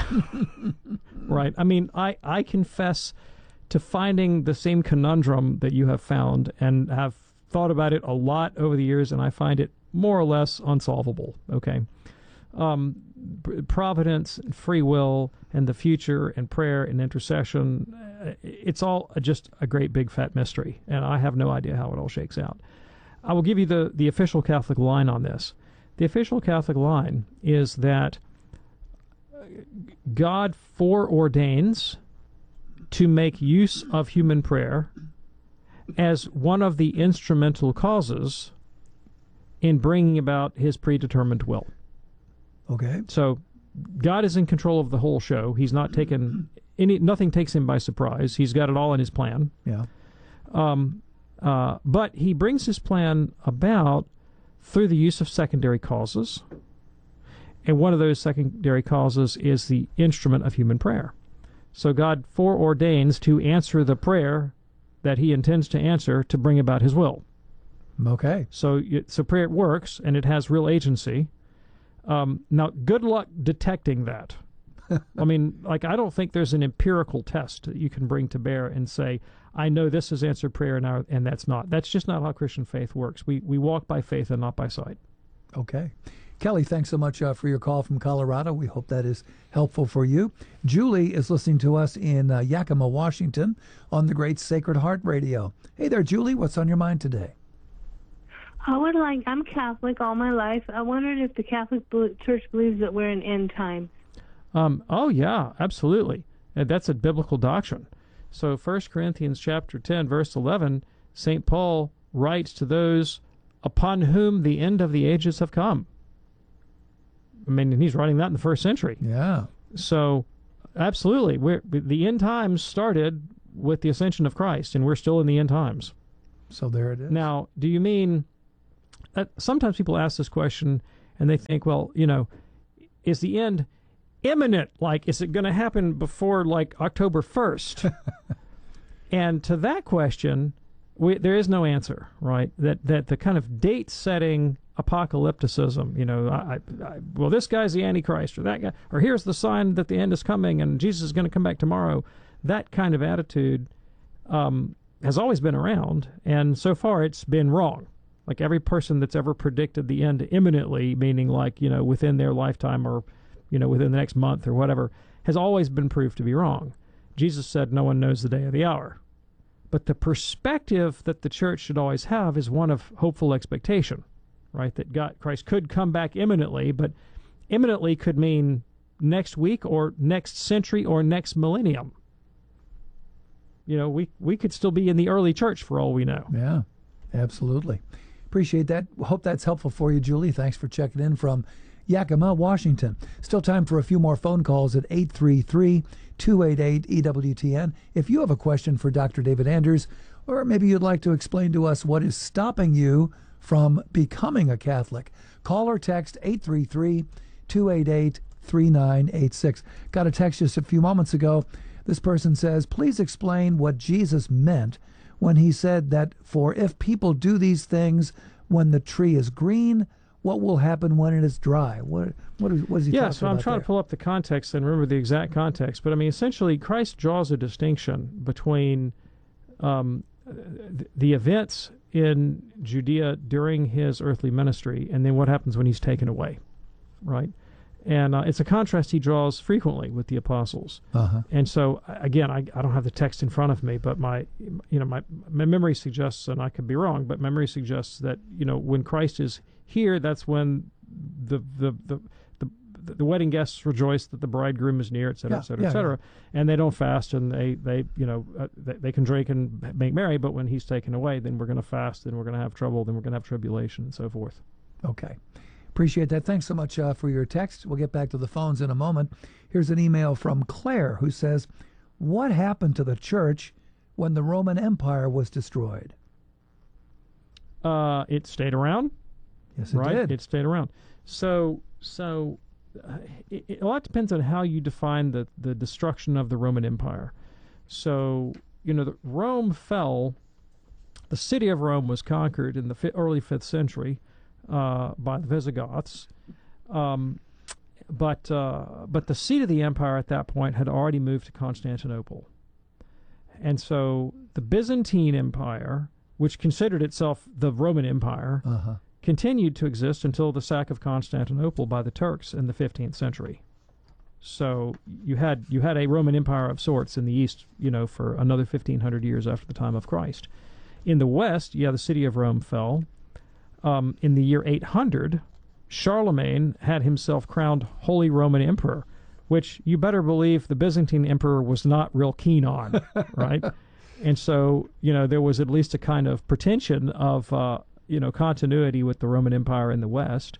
Right? I mean, I, I confess to finding the same conundrum that you have found and have thought about it a lot over the years, and I find it more or less unsolvable. Okay, um, providence, and free will, and the future, and prayer and intercession. It's all just a great big fat mystery, and I have no idea how it all shakes out. I will give you the, the official Catholic line on this. The official Catholic line is that God foreordains to make use of human prayer as one of the instrumental causes in bringing about his predetermined will. Okay. So God is in control of the whole show. He's not taken any, nothing takes him by surprise. He's got it all in his plan. Yeah. Um, uh, but he brings his plan about through the use of secondary causes. And one of those secondary causes is the instrument of human prayer. So God foreordains to answer the prayer that he intends to answer to bring about his will. Okay. So, so prayer works, and it has real agency. Um, now, good luck detecting that. I mean, like, I don't think there's an empirical test that you can bring to bear and say, I know this is answered prayer and, our, and that's not. That's just not how Christian faith works. We, we walk by faith and not by sight. Okay. Kelly, thanks so much uh, for your call from Colorado. We hope that is helpful for you. Julie is listening to us in uh, Yakima, Washington on the great Sacred Heart Radio. Hey there, Julie. What's on your mind today? I would like, I'm Catholic all my life. I wondered if the Catholic Church believes that we're in end time. Um, oh, yeah, absolutely. And that's a biblical doctrine. So First Corinthians chapter ten, verse eleven, Saint Paul writes to those upon whom the end of the ages have come. I mean, he's writing that in the first century. Yeah. So, absolutely, we're, the end times started with the ascension of Christ, and we're still in the end times. So there it is. Now, do you mean... Uh, sometimes people ask this question, and they think, well, you know, is the end imminent? Like, is it going to happen before, like, October first? And to that question, we, there is no answer, right? That that the kind of date-setting apocalypticism, you know, I, I, well, this guy's the Antichrist, or that guy, or here's the sign that the end is coming, and Jesus is going to come back tomorrow. That kind of attitude um, has always been around, and so far it's been wrong. Like every person that's ever predicted the end imminently, meaning like, you know, within their lifetime or, you know, within the next month or whatever, has always been proved to be wrong. Jesus said no one knows the day or the hour. But the perspective that the church should always have is one of hopeful expectation, right? That God, Christ could come back imminently, but imminently could mean next week or next century or next millennium. You know, we, we could still be in the early church for all we know. Yeah, absolutely. Appreciate that. Hope that's helpful for you, Julie. Thanks for checking in from Yakima, Washington. Still time for a few more phone calls at eight three three, two eight eight, E W T N. If you have a question for Doctor David Anders, or maybe you'd like to explain to us what is stopping you from becoming a Catholic, call or text eight three three, two eight eight, three nine eight six. Got a text just a few moments ago. This person says, please explain what Jesus meant when he said that, for if people do these things when the tree is green, what will happen when it is dry? What what is, what is he yeah, talking about? Yeah, so I'm trying there? to pull up the context and remember the exact context. But I mean, essentially, Christ draws a distinction between um, th- the events in Judea during his earthly ministry and then what happens when he's taken away, right? And uh, it's a contrast he draws frequently with the apostles. Uh-huh. And so, again, I, I don't have the text in front of me, but my, you know, my, my memory suggests, and I could be wrong, but memory suggests that, you know, when Christ is here, that's when the the the the, the wedding guests rejoice that the bridegroom is near, et cetera, yeah, et cetera, yeah, et cetera. Yeah. And they don't fast, and they, they you know, uh, they, they can drink and make merry, but when he's taken away, then we're going to fast, then we're going to have trouble, then we're going to have tribulation, and so forth. Okay. Appreciate that. Thanks so much uh, for your text. We'll get back to the phones in a moment. Here's an email from Claire who says, what happened to the church when the Roman Empire was destroyed? Uh, it stayed around. Yes, it right? did. It stayed around. So, so uh, it, it, a lot depends on how you define the, the destruction of the Roman Empire. So, you know, the, Rome fell. The city of Rome was conquered in the fi- early fifth century. Uh, by the Visigoths, um, but uh, but the seat of the empire at that point had already moved to Constantinople, and so the Byzantine Empire which considered itself the Roman Empire, Uh-huh. continued to exist until the sack of Constantinople by the Turks in the fifteenth century. So you had you had a Roman Empire of sorts in the East, you know, for another fifteen hundred years after the time of Christ. In the West, yeah, the city of Rome fell. Um, in the year eight hundred, Charlemagne had himself crowned Holy Roman Emperor, which you better believe the Byzantine Emperor was not real keen on, right? And so, you know, there was at least a kind of pretension of, uh, you know, continuity with the Roman Empire in the West.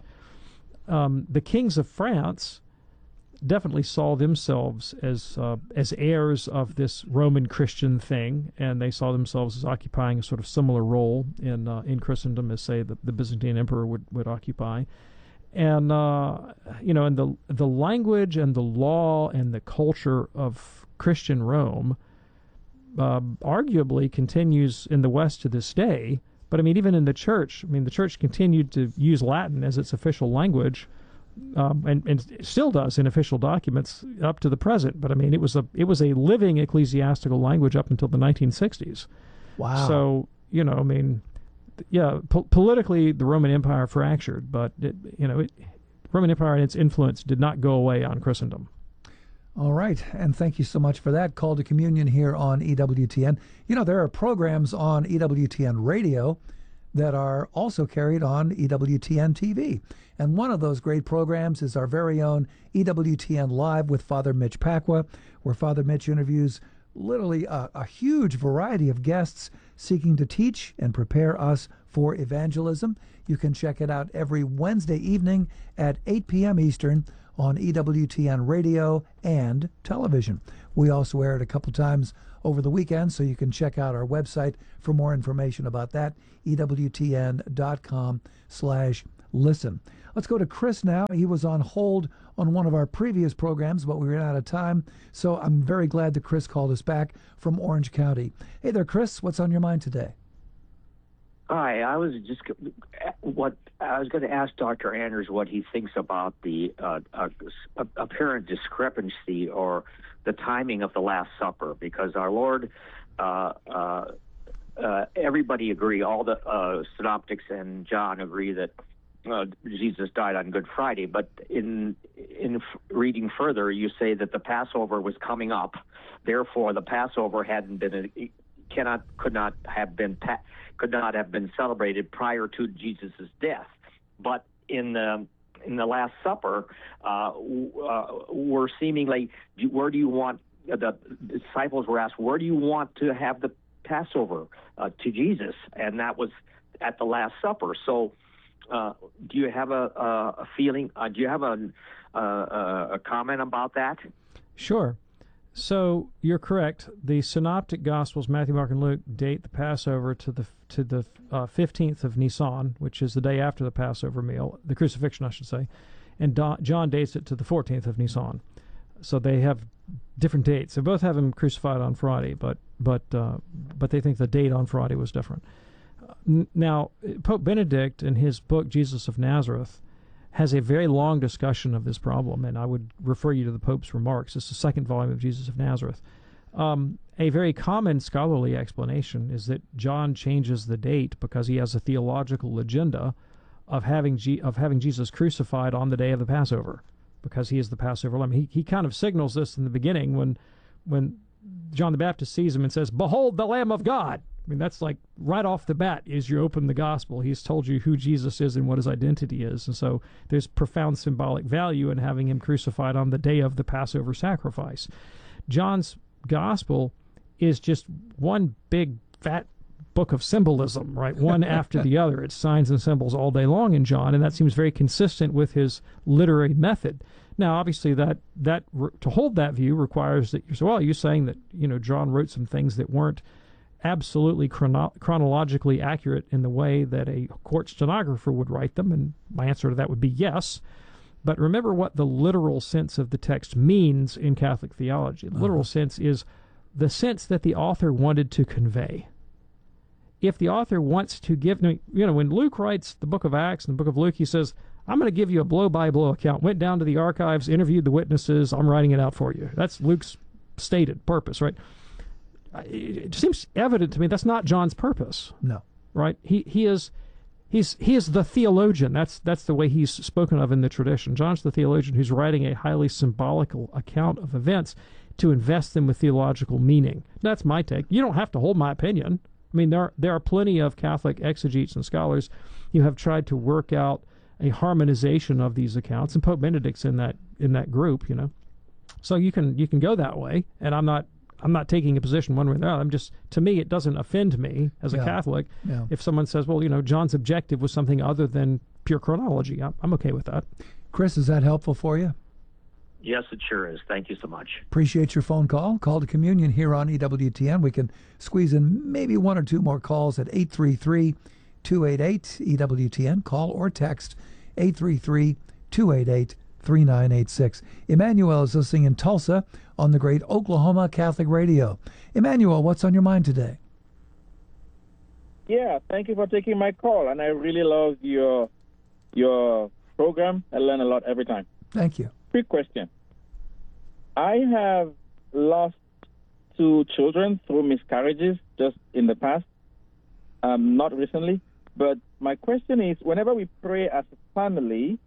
Um, the kings of France definitely saw themselves as uh, as heirs of this Roman Christian thing, and they saw themselves as occupying a sort of similar role in uh, in Christendom as, say, the, the Byzantine Emperor would, would occupy. And, uh, you know, and the the language and the law and the culture of Christian Rome uh, arguably continues in the West to this day. But, I mean, even in the church, I mean, the church continued to use Latin as its official language, um, and, and still does in official documents up to the present. But, I mean, it was a it was a living ecclesiastical language up until the nineteen sixties. Wow. So, you know, I mean, yeah, po- politically the Roman Empire fractured, but, it, you know, it, Roman Empire and its influence did not go away on Christendom. All right, and thank you so much for that. Call to Communion here on E W T N. You know, there are programs on E W T N radio that are also carried on E W T N T V. And one of those great programs is our very own E W T N Live with Father Mitch Pacwa, where Father Mitch interviews literally a, a huge variety of guests seeking to teach and prepare us for evangelism. You can check it out every Wednesday evening at eight p.m. Eastern on E W T N radio and television. We also air it a couple times over the weekend, so you can check out our website for more information about that, E W T N dot com slash listen. Let's go to Chris now. He was on hold on one of our previous programs, but we ran out of time, so I'm very glad that Chris called us back from Orange County. Hey there, Chris. What's on your mind today? Hi, I was just what I was going to ask Doctor Anders what he thinks about the uh, uh, apparent discrepancy or the timing of the Last Supper, because our Lord, uh, uh, uh, everybody agree, all the uh, synoptics and John agree that uh, Jesus died on Good Friday, but in in reading further, you say that the Passover was coming up, therefore the Passover hadn't been a, cannot could not have been pa- could not have been celebrated prior to Jesus' death. But in the in the Last Supper, uh, uh, we're seemingly, where do you want, the disciples were asked, where do you want to have the Passover uh, to Jesus? And that was at the Last Supper. So uh, do you have a, a, a feeling, uh, do you have a, a, a comment about that? Sure. So you're correct. The Synoptic Gospels, Matthew, Mark, and Luke, date the Passover to the to the uh, fifteenth of Nisan, which is the day after the Passover meal, the crucifixion, I should say, and Do- John dates it to the fourteenth of Nisan. So they have different dates. They both have him crucified on Friday, but but uh, but they think the date on Friday was different. Uh, n- now, Pope Benedict, in his book Jesus of Nazareth, has a very long discussion of this problem, and I would refer you to the Pope's remarks. It's the second volume of Jesus of Nazareth. Um, a very common scholarly explanation is that John changes the date because he has a theological agenda of having G- of having Jesus crucified on the day of the Passover, because he is the Passover lamb. He he kind of signals this in the beginning when when John the Baptist sees him and says, "Behold the Lamb of God." I mean, that's like right off the bat as you open the gospel. He's told you who Jesus is and what his identity is. And so there's profound symbolic value in having him crucified on the day of the Passover sacrifice. John's gospel is just one big fat book of symbolism, right? One after the other. It's signs and symbols all day long in John, and that seems very consistent with his literary method. Now, obviously, that that to hold that view requires that you're, well, you're saying that, you know, John wrote some things that weren't absolutely chrono- chronologically accurate in the way that a court stenographer would write them, and my answer to that would be yes. But remember what the literal sense of the text means in Catholic theology. The uh-huh. literal sense is the sense that the author wanted to convey. If the author wants to give, you know, when Luke writes the book of Acts and the book of Luke, he says, I'm going to give you a blow-by-blow account. Went down to the archives, interviewed the witnesses, I'm writing it out for you. That's Luke's stated purpose, right? it seems evident to me that's not John's purpose. No. Right? He he is he's he is the theologian. That's that's the way he's spoken of in the tradition. John's the theologian who's writing a highly symbolical account of events to invest them with theological meaning. That's my take. You don't have to hold my opinion. I mean, there are, there are plenty of Catholic exegetes and scholars who have tried to work out a harmonization of these accounts, and Pope Benedict's in that in that group, you know. So you can you can go that way, and I'm not I'm not taking a position one way or the other. I'm just, to me, it doesn't offend me as a Yeah. Catholic Yeah. if someone says, well, you know, John's objective was something other than pure chronology. I'm, I'm okay with that. Chris, is that helpful for you? Yes, it sure is. Thank you so much. Appreciate your phone call. Call to communion here on E W T N. We can squeeze in maybe one or two more calls at eight three three, two eight eight, E W T N. Call or text eight three three, two eight eight, three nine eight six. Emmanuel is listening in Tulsa on the great Oklahoma Catholic Radio. Emmanuel, what's on your mind today? Yeah, thank you for taking my call, and I really love your your program. I learn a lot every time. Thank you. Quick question. I have lost two children through miscarriages just in the past, um, not recently. But my question is, whenever we pray as a family,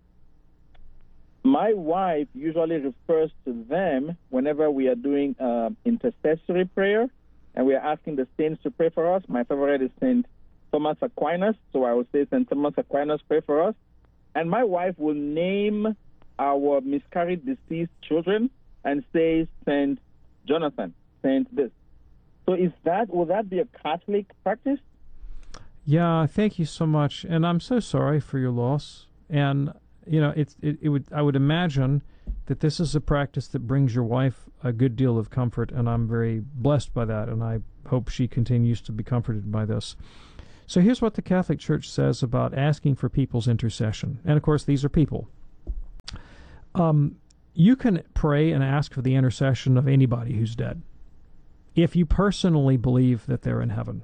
my wife usually refers to them whenever we are doing uh, intercessory prayer, and we are asking the saints to pray for us. My favorite is Saint Thomas Aquinas, so I will say Saint Thomas Aquinas, pray for us. And my wife will name our miscarried, deceased children and say Saint Jonathan, Saint this. So is that, will that be a Catholic practice? Yeah, thank you so much, and I'm so sorry for your loss. And you know, it, it it would I would imagine that this is a practice that brings your wife a good deal of comfort, and I'm very blessed by that, and I hope she continues to be comforted by this. So here's what the Catholic Church says about asking for people's intercession, and of course these are people. Um, you can pray and ask for the intercession of anybody who's dead, if you personally believe that they're in heaven.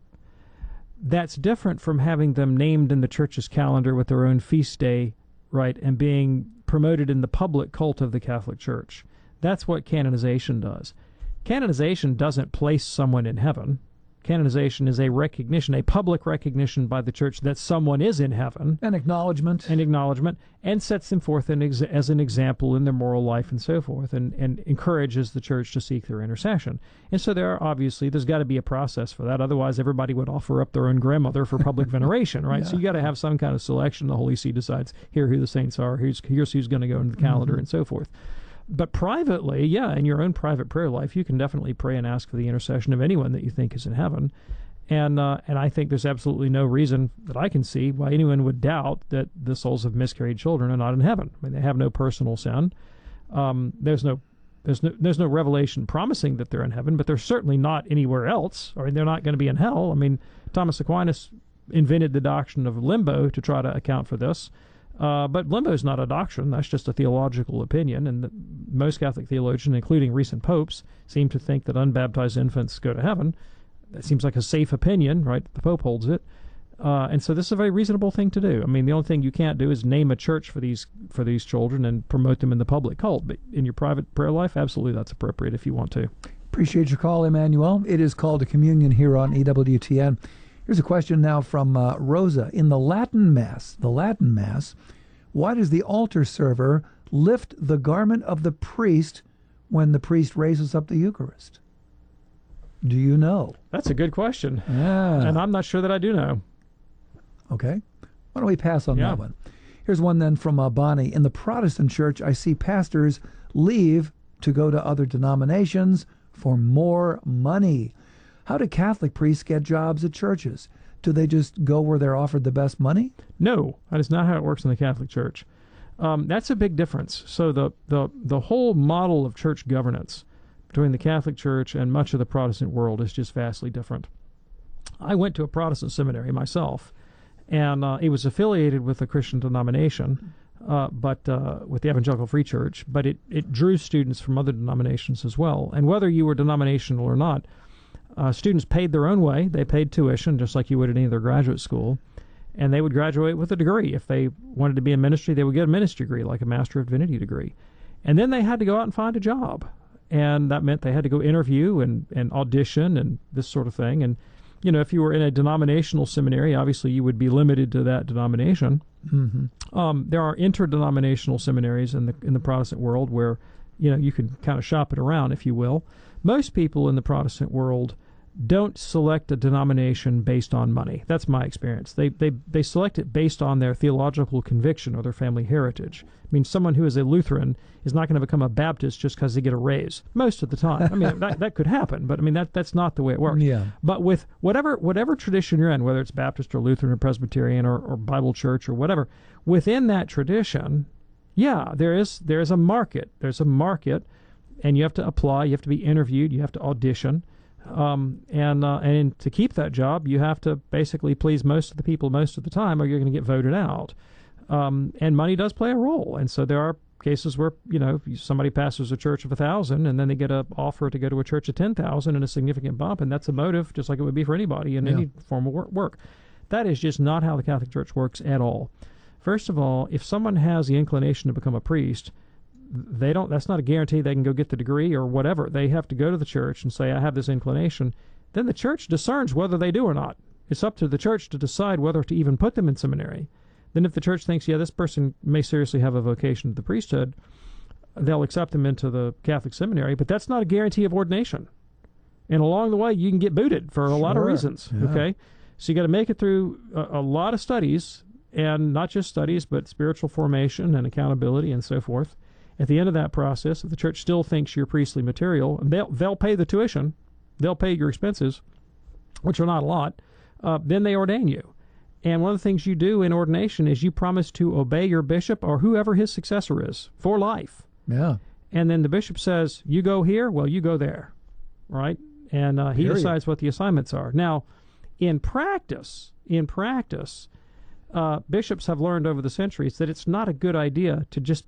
That's different from having them named in the Church's calendar with their own feast day, right, and being promoted in the public cult of the Catholic Church. That's what canonization does. Canonization doesn't place someone in heaven. Canonization is a recognition, a public recognition by the Church that someone is in heaven. An acknowledgement. An acknowledgement, and sets them forth in ex- as an example in their moral life and so forth, and, and encourages the Church to seek their intercession. And so there are, obviously, there's got to be a process for that. Otherwise, everybody would offer up their own grandmother for public veneration, right? Yeah. So you got to have some kind of selection. The Holy See decides here who the saints are, who's, here's who's going to go into the calendar, Mm-hmm. and so forth. But privately, yeah, in your own private prayer life, you can definitely pray and ask for the intercession of anyone that you think is in heaven. And uh, and I think there's absolutely no reason that I can see why anyone would doubt that the souls of miscarried children are not in heaven. I mean, they have no personal sin. Um, there's no there's no there's no revelation promising that they're in heaven, but they're certainly not anywhere else. I mean, they're not going to be in hell. I mean, Thomas Aquinas invented the doctrine of limbo to try to account for this. Uh, but limbo is not a doctrine. That's just a theological opinion. And the, most Catholic theologians, including recent popes, seem to think that unbaptized infants go to heaven. That seems like a safe opinion, right? The Pope holds it. Uh, and so this is a very reasonable thing to do. I mean, the only thing you can't do is name a church for these for these children and promote them in the public cult. But in your private prayer life, absolutely that's appropriate if you want to. Appreciate your call, Emmanuel. It is called to communion here on E W T N. Here's a question now from uh, Rosa. In the Latin Mass, the Latin Mass, why does the altar server lift the garment of the priest when the priest raises up the Eucharist? Do you know? That's a good question. Yeah. And I'm not sure that I do know. Okay. Why don't we pass on Yeah. that one? Here's one then from uh, Bonnie. In the Protestant church, I see pastors leave to go to other denominations for more money. How do Catholic priests get jobs at churches? Do they just go where they're offered the best money? No, that is not how it works in the Catholic Church. Um, that's a big difference. So the, the, the whole model of church governance between the Catholic Church and much of the Protestant world is just vastly different. I went to a Protestant seminary myself, and uh, it was affiliated with a Christian denomination, uh, but uh, with the Evangelical Free Church, but it, it drew students from other denominations as well. And whether you were denominational or not, uh, students paid their own way. They paid tuition just like you would at any other graduate school, and they would graduate with a degree. If they wanted to be in ministry, they would get a ministry degree, like a Master of Divinity degree. And then they had to go out and find a job. and that meant they had to go interview and, and audition and this sort of thing. And, you know, if you were in a denominational seminary, obviously you would be limited to that denomination. Mm-hmm. Um, there are interdenominational seminaries in the in the Protestant world where, you know, you can kind of shop it around, if you will. Most people in the Protestant world don't select a denomination based on money. That's my experience. They they they select it based on their theological conviction or their family heritage. I mean, someone who is a Lutheran is not going to become a Baptist just because they get a raise most of the time. I mean, that, that could happen, but I mean that that's not the way it works. Yeah. But with whatever whatever tradition you're in, whether it's Baptist or Lutheran or Presbyterian or, or Bible Church or whatever, within that tradition, yeah, there is there is a market. There's a market, and you have to apply. You have to be interviewed. You have to audition. Um, and uh, and to keep that job, you have to basically please most of the people most of the time, or you're going to get voted out. Um, and money does play a role. And so there are cases where, you know, somebody pastors a church of a thousand, and then they get an offer to go to a church of ten thousand and a significant bump, and that's a motive, just like it would be for anybody in Yeah. any form of wor- work. That is just not how the Catholic Church works at all. First of all, if someone has the inclination to become a priest, they don't. That's not a guarantee they can go get the degree or whatever. They have to go to the church and say, I have this inclination. Then the church discerns whether they do or not. It's up to the church to decide whether to even put them in seminary. Then if the church thinks, yeah, this person may seriously have a vocation to the priesthood, they'll accept them into the Catholic seminary, but that's not a guarantee of ordination. And along the way, you can get booted for a lot of Sure. reasons, Yeah. okay? So you got to make it through a, a lot of studies, and not just studies, but spiritual formation and accountability and so forth. At the end of that process, if the church still thinks you're priestly material, they'll, they'll pay the tuition, they'll pay your expenses, which are not a lot, uh, then they ordain you. And one of the things you do in ordination is you promise to obey your bishop or whoever his successor is for life. Yeah. And then the bishop says, you go here, well, you go there, right? And uh, he Period. decides what the assignments are. Now, in practice, in practice, uh, bishops have learned over the centuries that it's not a good idea to just